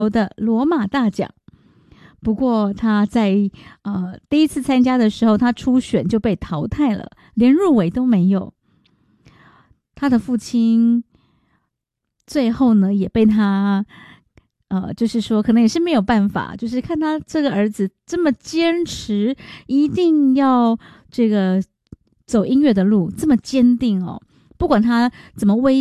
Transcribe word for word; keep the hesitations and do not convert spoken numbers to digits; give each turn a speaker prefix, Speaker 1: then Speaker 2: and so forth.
Speaker 1: 的罗马大奖。不过他在呃第一次参加的时候，他初选就被淘汰了，连入围都没有。他的父亲最后呢也被他呃就是说可能也是没有办法，就是看他这个儿子这么坚持一定要这个走音乐的路，这么坚定哦，不管他怎么威